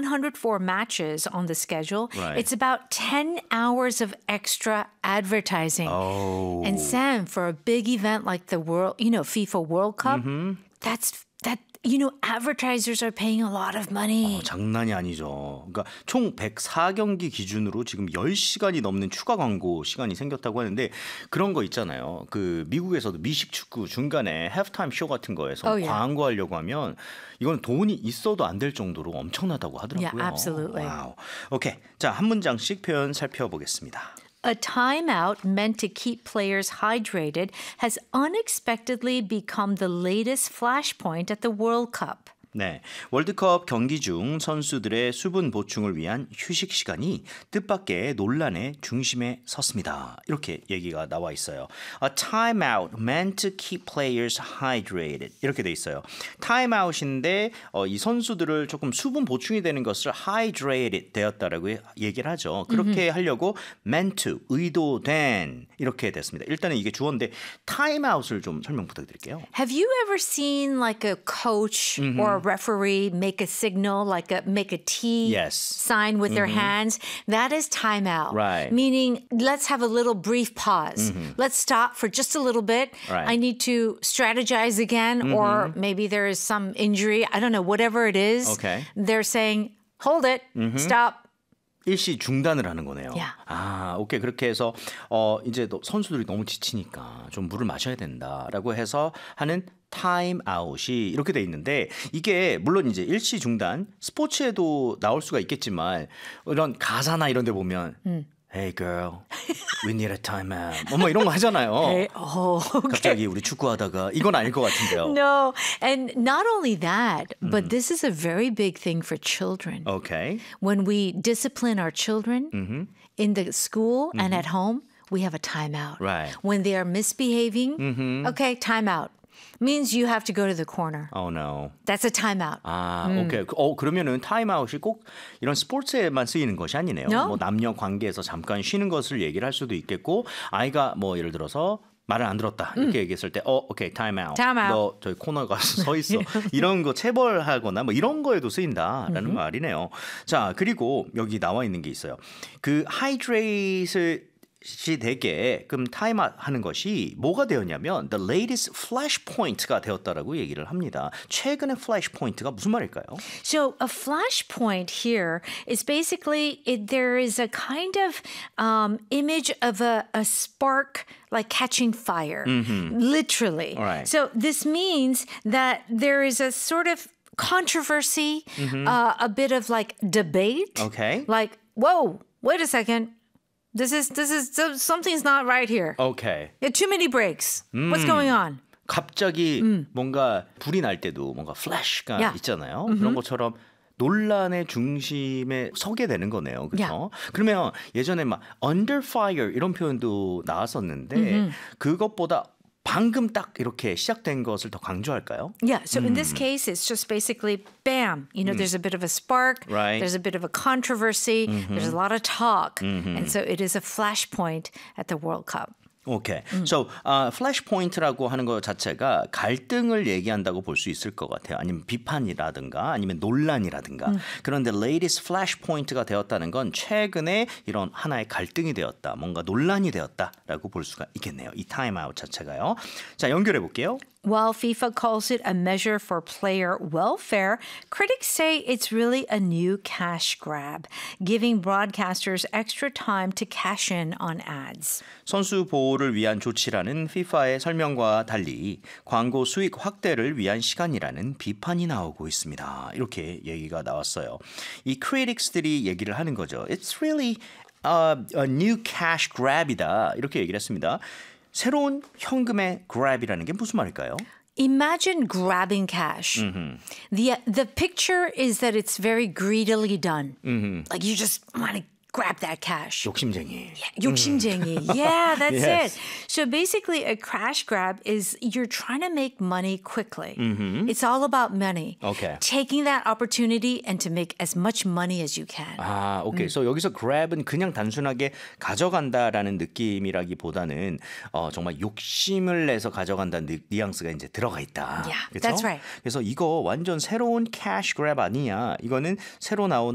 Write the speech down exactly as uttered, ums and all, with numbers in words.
hundred four matches on the schedule. Right. It's about ten hours of extra advertising. Oh. And Sam, for a big event like the world, you know, FIFA World Cup, Mm-hmm. that's that. You know, advertisers are paying a lot of money. 어, 장난이 아니죠. 그러니까 총 백사 경기 기준으로 지금 열 시간이 넘는 추가 광고 시간이 생겼다고 하는데 그런 거 있잖아요. 그 미국에서도 미식 축구 중간에 halftime 쇼 같은 거에서 Oh, yeah. 광고하려고 하면 이건 돈이 있어도 안 될 정도로 엄청나다고 하더라고요. Yeah, absolutely. 와우. 오케이. 자, 한 문장씩 표현 살펴보겠습니다. A timeout meant to keep players hydrated has unexpectedly become the latest flashpoint at the World Cup. 네, 월드컵 경기 중 선수들의 수분 보충을 위한 휴식 시간이 뜻밖의 논란의 중심에 섰습니다. 이렇게 얘기가 나와 있어요. A timeout meant to keep players hydrated. 이렇게 돼 있어요. timeout인데 어, 이 선수들을 조금 수분 보충이 되는 것을 hydrated 되었다라고 얘기를 하죠. 그렇게 하려고 meant to, 의도된 이렇게 됐습니다. 일단은 이게 주어인데 timeout을 좀 설명 부탁드릴게요. Have you ever seen like a coach Mm-hmm. or a referee make a signal, like a make a T Yes. sign with their hands? That is timeout. Right. Meaning, let's have a little brief pause. Let's stop for just a little bit. Right. I need to strategize again, or maybe there is some injury. I don't know, whatever it is. Okay. They're saying, hold it, stop. 일시 중단을 하는 거네요. Yeah. 아, 오케이. 그렇게 해서 어 이제 또 선수들이 너무 지치니까 좀 물을 마셔야 된다라고 해서 하는 타임 아웃이 이렇게 돼 있는데 이게 물론 이제 일시 중단 스포츠에도 나올 수가 있겠지만 이런 가사나 이런 데 보면 Hey girl, we need a timeout. 뭐, 뭐 이런 거 하잖아요. Hey, oh, okay. 갑자기 우리 축구하다가 이건 아닐 것 같은데요. No, and not only that, but this is a very big thing for children. 오케이. When we discipline our children in the school and at home, we have a timeout. Right. When they are misbehaving, okay, timeout. Means you have to go to the corner. Oh no. That's a timeout. 아, 오케이. 어, 그러면은 타임아웃이 꼭 이런 스포츠에만 쓰이는 것이 아니네요. No? 뭐 남녀 관계에서 잠깐 쉬는 것을 얘기를 할 수도 있겠고 아이가 뭐 예를 들어서 말을 안 들었다 이렇게 얘기했을 때 어, 오케이, 타임아웃. Time out. 너 저기 코너에 가서 서 있어. 이런 거 체벌하거나 뭐 이런 거에도 쓰인다라는 말이네요. 자, 그리고 여기 나와 있는 게 있어요. 그 하이드레이트를 시 되게 그럼 타임아웃 하는 것이 뭐가 되었냐면 the latest flashpoint가 되었다라고 얘기를 합니다. 최근의 flashpoint가 무슨 말일까요? So a flashpoint here is basically it, there is a kind of um, image of a, a spark like catching fire, literally. All right. So this means that there is a sort of controversy, uh, a bit of like debate. Okay. Like, whoa, wait a second. This is this is something's not right here. 오케이. There are too many breaks. What's going on? 갑자기 뭔가 불이 날 때도 뭔가 플래시가 Yeah. 있잖아요. 그런 것처럼 논란의 중심에 서게 되는 거네요. 그렇죠? Yeah. 그러면 예전에 막 under fire 이런 표현도 나왔었는데 그것보다 방금 딱 이렇게 시작된 것을 더 강조할까요? Yeah, so in this case, it's just basically bam. You know, there's a bit of a spark, Right. there's a bit of a controversy, there's a lot of talk. And so it is a flashpoint at the World Cup. 오케이. So, uh, flashpoint라고 하는 것 자체가 갈등을 얘기한다고 볼 수 있을 것 같아요. 아니면 비판이라든가 아니면 논란이라든가. 그런데 latest flashpoint가 되었다는 건 최근에 이런 하나의 갈등이 되었다. 뭔가 논란이 되었다라고 볼 수가 있겠네요. 이 타임아웃 자체가요. 자, 연결해 볼게요. While FIFA calls it a measure for player welfare, critics say it's really a new cash grab, giving broadcasters extra time to cash in on ads. 선수 보호를 위한 조치라는 피파의 설명과 달리 광고 수익 확대를 위한 시간이라는 비판이 나오고 있습니다. 이렇게 얘기가 나왔어요. 이 critics들이 얘기를 하는 거죠. It's really a, a new cash grab이다. 이렇게 얘기를 했습니다. 새로운 현금의 grab이라는 게 무슨 말일까요? Imagine grabbing cash. The the picture is that it's very greedily done. Like you just want to grab that cash. 욕심쟁이. 욕심쟁이. Yeah, that's Yes. it. So basically, a cash grab is you're trying to make money quickly. It's all about money. Okay. Taking that opportunity and to make as much money as you can. 아, 오케이. 그래서 여기서 grab은 그냥 단순하게 가져간다라는 느낌이라기보다는 어, 정말 욕심을 내서 가져간다는 뉘- 뉘앙스가 이제 들어가 있다. Yeah, 그쵸? that's right. 그래서 이거 완전 새로운 cash grab 아니냐? 이거는 새로 나온